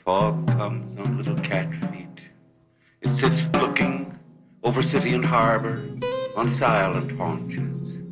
Fog comes on little cat feet. It sits looking over city and harbor on silent haunches.